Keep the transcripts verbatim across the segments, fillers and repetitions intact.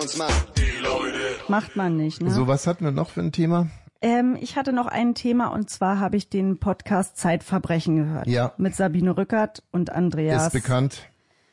Macht man nicht, ne? So, was hatten wir noch für ein Thema? Ähm, ich hatte noch ein Thema und zwar habe ich den Podcast Zeitverbrechen gehört. Ja. Mit Sabine Rückert und Andreas. Ist bekannt.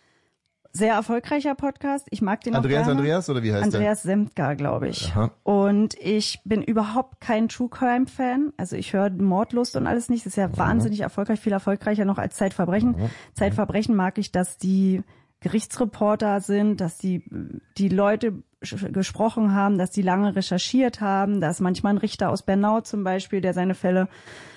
Sehr erfolgreicher Podcast. Ich mag den Andreas, auch gerne. Andreas oder wie heißt Andreas der? Andreas Semtgar, glaube ich. Aha. Und ich bin überhaupt kein True Crime Fan. Also ich höre Mordlust und alles nicht. Das ist ja mhm. wahnsinnig erfolgreich, viel erfolgreicher noch als Zeitverbrechen. Mhm. Zeitverbrechen mag ich, dass die Gerichtsreporter sind, dass die die Leute gesprochen haben, dass die lange recherchiert haben, da ist manchmal ein Richter aus Bernau zum Beispiel, der seine Fälle.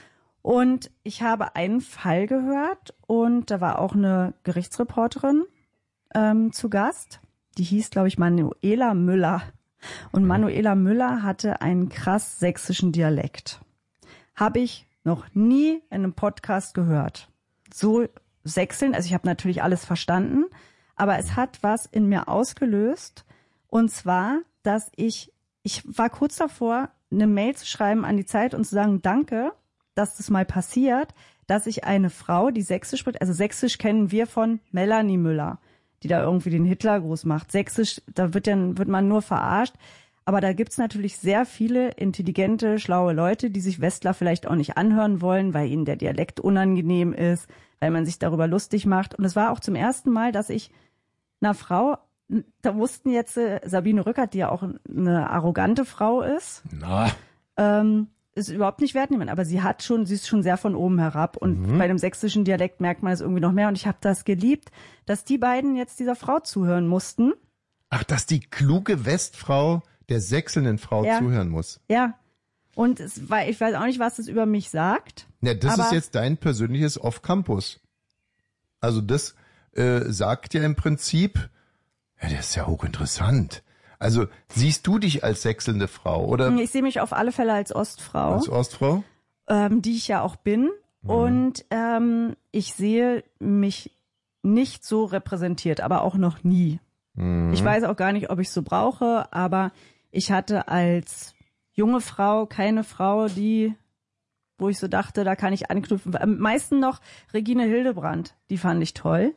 Und ich habe einen Fall gehört und da war auch eine Gerichtsreporterin ähm, zu Gast. Die hieß, glaube ich, Manuela Müller. Und Manuela Müller hatte einen krass sächsischen Dialekt. Habe ich noch nie in einem Podcast gehört. So sächseln, also ich habe natürlich alles verstanden, aber es hat was in mir ausgelöst. Und zwar, dass ich, ich war kurz davor, eine Mail zu schreiben an die Zeit und zu sagen, danke, dass das mal passiert, dass ich eine Frau, die Sächsisch spricht, also Sächsisch kennen wir von Melanie Müller, die da irgendwie den Hitler groß macht. Sächsisch, da wird dann, wird man nur verarscht. Aber da gibt's natürlich sehr viele intelligente, schlaue Leute, die sich Westler vielleicht auch nicht anhören wollen, weil ihnen der Dialekt unangenehm ist, weil man sich darüber lustig macht. Und es war auch zum ersten Mal, dass ich einer Frau, da wussten jetzt äh, Sabine Rückert, die ja auch eine arrogante Frau ist, Na. Ähm, ist überhaupt nicht wertnehmen, aber sie hat schon, sie ist schon sehr von oben herab und mhm. bei dem sächsischen Dialekt merkt man es irgendwie noch mehr und ich habe das geliebt, dass die beiden jetzt dieser Frau zuhören mussten. Ach, dass die kluge Westfrau der sächselnden Frau ja. zuhören muss. Ja, und es, weil ich weiß auch nicht, was das über mich sagt. Ja, das aber ist jetzt dein persönliches Off-Campus. Also das äh, sagt ja im Prinzip, ja, das ist ja hochinteressant. Also siehst du dich als sächselnde Frau, oder? Ich sehe mich auf alle Fälle als Ostfrau. Als Ostfrau? Ähm, die ich ja auch bin. Mhm. Und ähm, ich sehe mich nicht so repräsentiert, aber auch noch nie. Mhm. Ich weiß auch gar nicht, ob ich so brauche, aber ich hatte als junge Frau keine Frau, die, wo ich so dachte, da kann ich anknüpfen. Am meisten noch Regine Hildebrandt, die fand ich toll.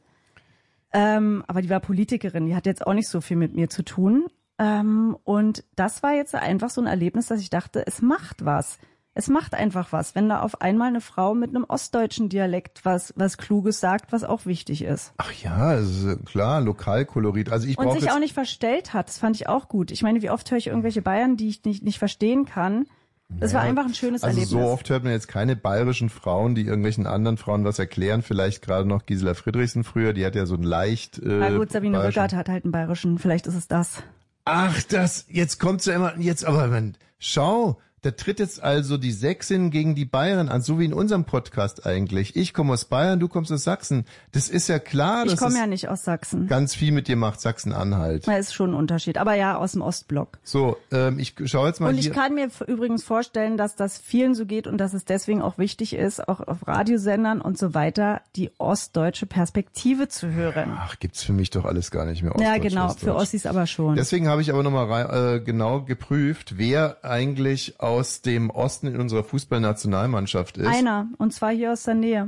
Ähm, aber die war Politikerin, die hat jetzt auch nicht so viel mit mir zu tun. Ähm, und das war jetzt einfach so ein Erlebnis, dass ich dachte, es macht was. Es macht einfach was, wenn da auf einmal eine Frau mit einem ostdeutschen Dialekt was was Kluges sagt, was auch wichtig ist. Ach ja, ist klar, Lokalkolorit. Also ich und brauche sich auch nicht verstellt hat, das fand ich auch gut. Ich meine, wie oft höre ich irgendwelche Bayern, die ich nicht nicht verstehen kann. Das naja, war einfach ein schönes also Erlebnis. So oft hört man jetzt keine bayerischen Frauen, die irgendwelchen anderen Frauen was erklären. Vielleicht gerade noch Gisela Friedrichsen früher, die hat ja so ein leicht... Äh, Na gut, Sabine Rückert hat halt einen bayerischen, vielleicht ist es das. Ach, das, jetzt kommt's ja immer, jetzt aber, man, schau, da tritt jetzt also die Sächsin gegen die Bayern an, so wie in unserem Podcast eigentlich. Ich komme aus Bayern, du kommst aus Sachsen. Das ist ja klar, dass ich komme ja nicht aus Sachsen. Ganz viel mit dir macht Sachsen-Anhalt. Das ist schon ein Unterschied, aber ja, aus dem Ostblock. So, ähm, ich schaue jetzt mal Und hier. ich kann mir übrigens vorstellen, dass das vielen so geht und dass es deswegen auch wichtig ist, auch auf Radiosendern und so weiter, die ostdeutsche Perspektive zu hören. Ach, gibt's für mich doch alles gar nicht mehr. Ja, genau, für Ossis aber schon. Deswegen habe ich aber nochmal äh, genau geprüft, wer eigentlich aus dem Osten in unserer Fußballnationalmannschaft ist. Einer, und zwar hier aus der Nähe.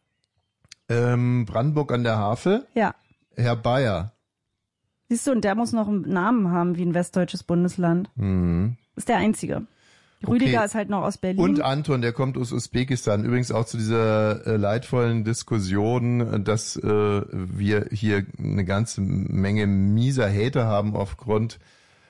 Ähm, Brandenburg an der Havel? Ja. Herr Bayer. Siehst du, und der muss noch einen Namen haben wie ein westdeutsches Bundesland. Mhm. Ist der einzige. Rüdiger okay. ist halt noch aus Berlin. Und Anton, der kommt aus Usbekistan. Übrigens auch zu dieser äh, leidvollen Diskussion, dass äh, wir hier eine ganze Menge mieser Hater haben aufgrund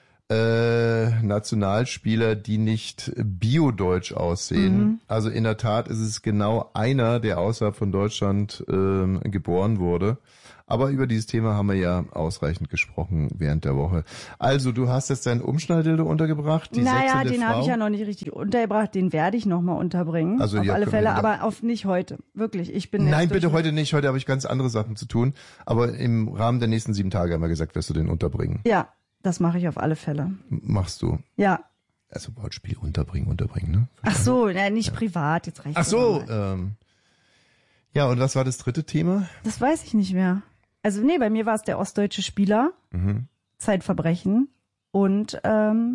äh, Nationalspieler, die nicht biodeutsch aussehen. Mhm. Also in der Tat ist es genau einer, der außerhalb von Deutschland äh, geboren wurde. Aber über dieses Thema haben wir ja ausreichend gesprochen während der Woche. Also, du hast jetzt deinen Umschnalldildo untergebracht, die Naja, den Frau. habe ich ja noch nicht richtig untergebracht. Den werde ich nochmal unterbringen. Also, auf ja, alle Fälle, aber auf nicht heute. Wirklich, ich bin Nein, bitte heute nicht. Heute habe ich ganz andere Sachen zu tun. Aber im Rahmen der nächsten sieben Tage haben wir gesagt, wirst du den unterbringen. Ja, das mache ich auf alle Fälle. Machst du? Ja. Also, Wortspiel unterbringen, unterbringen, ne? Ach so, ja, nicht ja. privat, jetzt reicht Ach so, ähm. Ja, und was war das dritte Thema? Das weiß ich nicht mehr. Also nee, bei mir war es der ostdeutsche Spieler, mhm. Zeitverbrechen und ähm,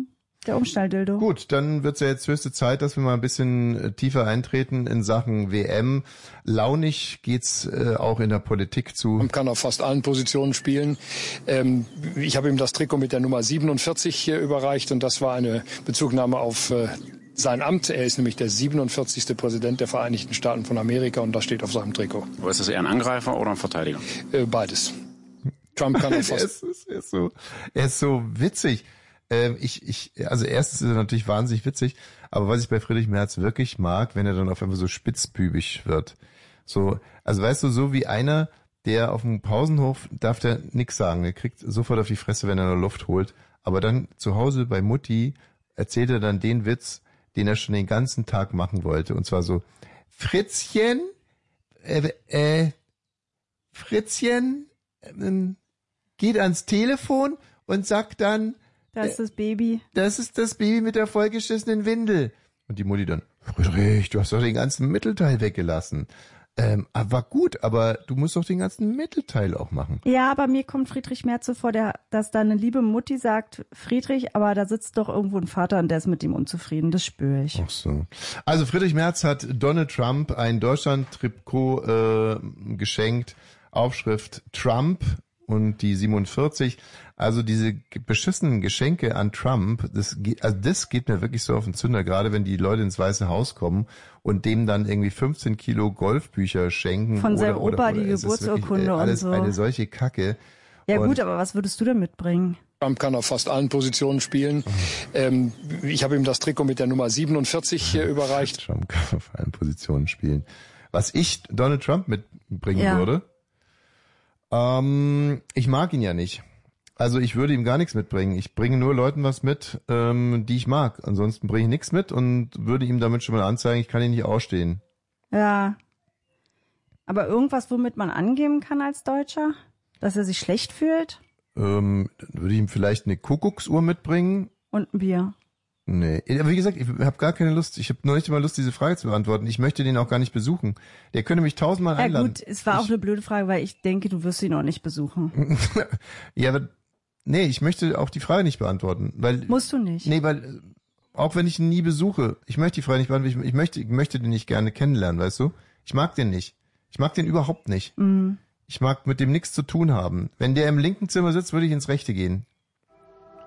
Der Umschnalldildo. Gut, dann wird's ja jetzt höchste Zeit, dass wir mal ein bisschen tiefer eintreten in Sachen W M. Launig geht's äh, auch in der Politik zu. Man kann auf fast allen Positionen spielen. Ähm, ich habe ihm das Trikot mit der Nummer siebenundvierzig hier überreicht und das war eine Bezugnahme auf äh, sein Amt. Er ist nämlich der siebenundvierzigste Präsident der Vereinigten Staaten von Amerika und das steht auf seinem Trikot. Aber ist das eher ein Angreifer oder ein Verteidiger? Äh, beides. Trump kann auf fast... er, ist, er, ist so, er ist so witzig. Ähm, ich, ich, also erstens ist er natürlich wahnsinnig witzig, aber was ich bei Friedrich Merz wirklich mag, wenn er dann auf einmal so spitzbübig wird. So, also weißt du, so wie einer, der auf dem Pausenhof darf der nix sagen, der kriegt sofort auf die Fresse, wenn er nur Luft holt, aber dann zu Hause bei Mutti erzählt er dann den Witz, den er schon den ganzen Tag machen wollte, und zwar so, Fritzchen, äh, äh, Fritzchen, äh, geht ans Telefon und sagt dann, da ist das Baby. Das ist das Baby mit der vollgeschissenen Windel. Und die Mutti dann, Friedrich, du hast doch den ganzen Mittelteil weggelassen. Ähm, war gut, aber du musst doch den ganzen Mittelteil auch machen. Ja, aber mir kommt Friedrich Merz so vor, der, dass da eine liebe Mutti sagt, Friedrich, aber da sitzt doch irgendwo ein Vater und der ist mit ihm unzufrieden. Das spüre ich. Ach so. Also Friedrich Merz hat Donald Trump ein Deutschland-Trikot äh, geschenkt. Aufschrift Trump und die siebenundvierzig. Also diese beschissenen Geschenke an Trump, das geht, also das geht mir wirklich so auf den Zünder, gerade wenn die Leute ins Weiße Haus kommen und dem dann irgendwie fünfzehn Kilo Golfbücher schenken. Von seinem oder, Opa oder, oder die Geburtsurkunde alles und so. Eine solche Kacke. Ja und gut, aber was würdest du denn mitbringen? Trump kann auf fast allen Positionen spielen. Ähm, ich habe ihm das Trikot mit der Nummer siebenundvierzig hier überreicht. Trump kann auf allen Positionen spielen. Was ich Donald Trump mitbringen ja. würde, ähm, ich mag ihn ja nicht. Also ich würde ihm gar nichts mitbringen. Ich bringe nur Leuten was mit, ähm, die ich mag. Ansonsten bringe ich nichts mit und würde ihm damit schon mal anzeigen, ich kann ihn nicht ausstehen. Ja. Aber irgendwas, womit man angeben kann als Deutscher? Dass er sich schlecht fühlt? Ähm, dann würde ich ihm vielleicht eine Kuckucksuhr mitbringen. Und ein Bier. Nee, aber wie gesagt, ich habe gar keine Lust. Ich habe noch nicht mal Lust, diese Frage zu beantworten. Ich möchte den auch gar nicht besuchen. Der könnte mich tausendmal ja, einladen. Ja gut, es war auch ich, eine blöde Frage, weil ich denke, du wirst ihn auch nicht besuchen. ja, aber nee, ich möchte auch die Frage nicht beantworten. Weil, Musst du nicht. Nee, weil auch wenn ich ihn nie besuche, ich möchte die Frage nicht beantworten, ich, ich, möchte, ich möchte den nicht gerne kennenlernen, weißt du? Ich mag den nicht. Ich mag den überhaupt nicht. Mhm. Ich mag mit dem nichts zu tun haben. Wenn der im linken Zimmer sitzt, würde ich ins rechte gehen.